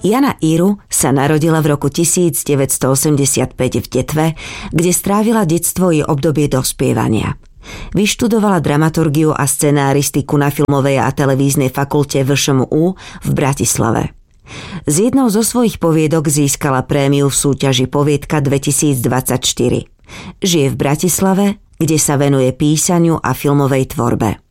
Jana Iru sa narodila v roku 1985 v Detve, kde strávila detstvo i obdobie dospievania. Vyštudovala dramaturgiu a scenáristiku na filmovej a televíznej fakulte VŠMU v Bratislave. Z jednou zo svojich poviedok získala prémiu v súťaži Poviedka 2024. Žije v Bratislave, kde sa venuje písaniu a filmovej tvorbe.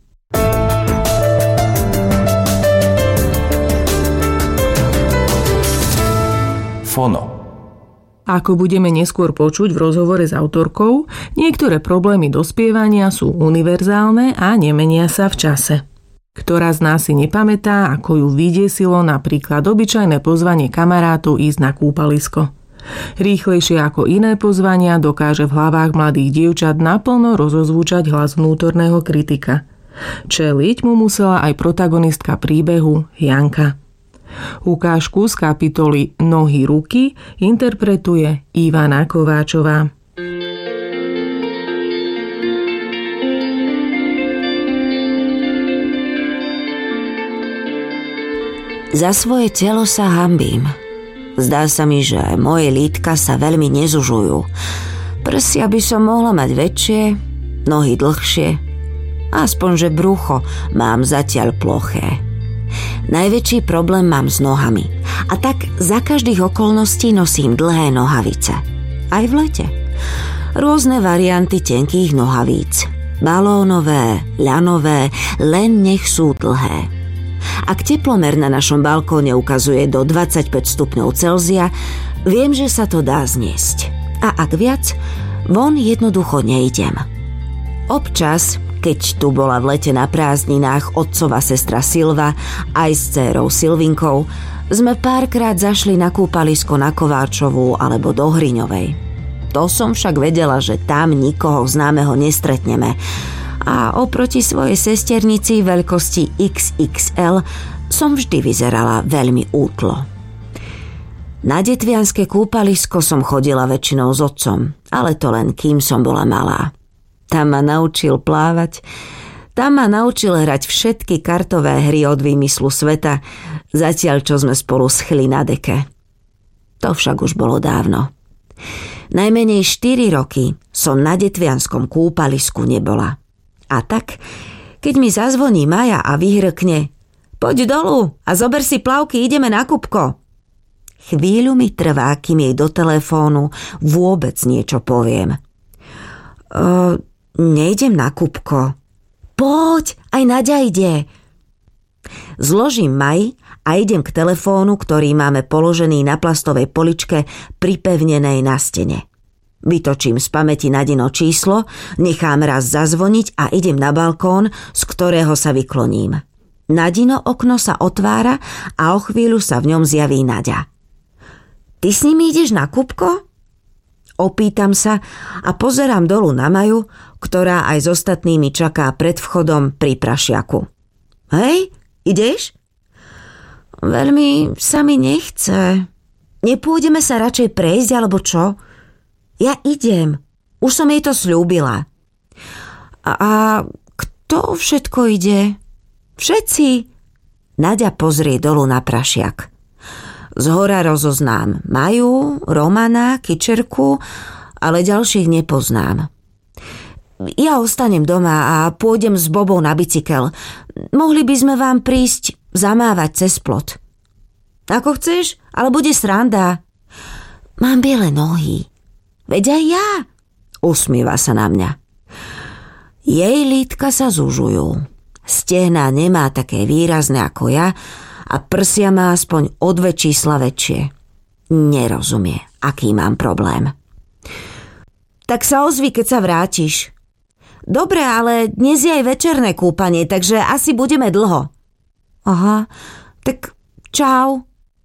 Fono. Ako budeme neskôr počuť v rozhovore s autorkou, niektoré problémy dospievania sú univerzálne a nemenia sa v čase. Ktorá z nás si nepamätá, ako ju vydesilo napríklad obyčajné pozvanie kamarátov ísť na kúpalisko. Rýchlejšie ako iné pozvania dokáže v hlavách mladých dievčat naplno rozozvučať hlas vnútorného kritika. Čeliť mu musela aj protagonistka príbehu Janka. Ukážku z kapitoly Nohy ruky interpretuje Ivana Kováčová. Za svoje telo sa hanbím. Zdá sa mi, že moje lítka sa veľmi nezužujú. Prsia by som mohla mať väčšie, nohy dlhšie. Aspoň, že brucho mám zatiaľ ploché. Najväčší problém mám s nohami. A tak za každých okolností nosím dlhé nohavice. Aj v lete. Rôzne varianty tenkých nohavíc. Balónové, ľanové, len nech sú dlhé. Ak teplomer na našom balkóne ukazuje do 25 stupňov Celzia, viem, že sa to dá zniesť. A ak viac, von jednoducho nejdem. Občas, keď tu bola v lete na prázdninách otcova sestra Silva aj s dcérou Silvinkou, sme párkrát zašli na kúpalisko na Kováčovú alebo do Hriňovej. To som však vedela, že tam nikoho známeho nestretneme a oproti svojej sesternici veľkosti XXL som vždy vyzerala veľmi útlo. Na detvianske kúpalisko som chodila väčšinou s otcom, ale to len kým som bola malá. Tam ma naučil plávať, tam ma naučil hrať všetky kartové hry od výmyslu sveta, zatiaľ čo sme spolu schli na deke. To však už bolo dávno. Najmenej 4 roky som na detvianskom kúpalisku nebola. A tak, keď mi zazvoní Maja a vyhrkne: "Poď dolu a zober si plavky, ideme na Kupko." Chvíľu mi trvá, kým jej do telefónu vôbec niečo poviem. Nejdem na Kupko. Poď, aj Naďa ide. Zložím Maj a idem k telefónu, ktorý máme položený na plastovej poličke pripevnenej na stene. Vytočím z pamäti Nadino číslo, nechám raz zazvoniť a idem na balkón, z ktorého sa vykloním. Nadino okno sa otvára a o chvíľu sa v ňom zjaví Naďa. Ty s nimi ideš na Kupko? Opýtam sa a pozerám dolu na Maju, ktorá aj s ostatnými čaká pred vchodom pri prašiaku. Hej, ideš? Veľmi sa mi nechce. Nepôjdeme sa radšej prejsť, alebo čo? Ja idem. Už som jej to sľúbila. A kto všetko ide? Všetci. Naďa pozrie dolu na prašiak. Zhora rozoznám Maju, Romana, Kičerku, ale ďalších nepoznám. Ja ostanem doma a pôjdem s Bobou na bicykel. Mohli by sme vám prísť zamávať cez plot. Ako chceš, ale bude sranda. Mám biele nohy. Veď aj ja. Usmieva sa na mňa. Jej lítka sa zužujú. Stehná nemá také výrazné ako ja a prsia má aspoň o 2 čísla väčšie. Nerozumie, aký mám problém. Tak sa ozvi, keď sa vrátiš. Dobre, ale dnes je aj večerné kúpanie, takže asi budeme dlho. Aha, tak čau.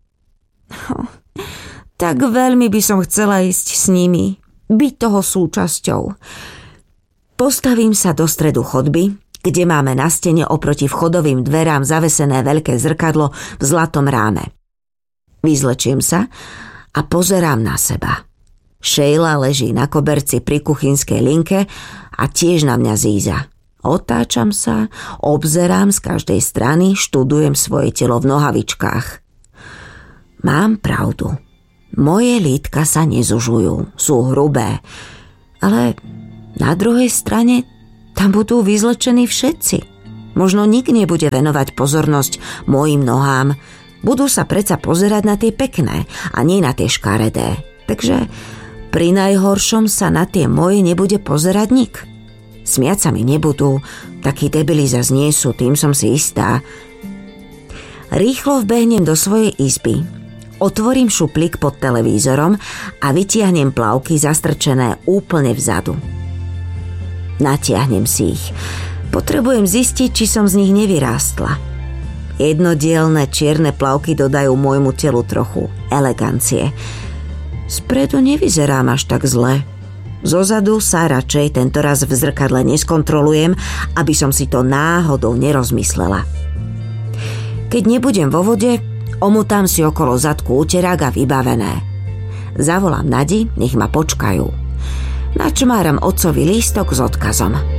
Tak veľmi by som chcela ísť s nimi, byť toho súčasťou. Postavím sa do stredu chodby, kde máme na stene oproti vchodovým dverám zavesené veľké zrkadlo v zlatom ráme. Vyzlečím sa a pozerám na seba. Sheila leží na koberci pri kuchynskej linke a tiež na mňa zíza. Otáčam sa, obzerám z každej strany, študujem svoje telo v nohavičkách. Mám pravdu. Moje lítka sa nezužujú, sú hrubé. Ale na druhej strane tam budú vyzlečení všetci. Možno nik nebude venovať pozornosť mojim nohám. Budú sa predsa pozerať na tie pekné a nie na tie škaredé. Takže pri najhoršom sa na tie moje nebude pozerať nik. Smiať sa mi nebudú, takí debili zas nie sú, tým som si istá. Rýchlo vbehnem do svojej izby. Otvorím šuplík pod televízorom a vytiahnem plavky zastrčené úplne vzadu. Natiahnem si ich. Potrebujem zistiť, či som z nich nevyrástla. Jednodielne čierne plavky dodajú môjmu telu trochu elegancie. Spredu nevyzerám až tak zle. Zozadu sa radšej tentoraz v zrkadle neskontrolujem, aby som si to náhodou nerozmyslela. Keď nebudem vo vode, omotám si okolo zadku uterák a vybavené. Zavolám Nadi, nech ma počkajú. Načmáram otcovi lístok s odkazom.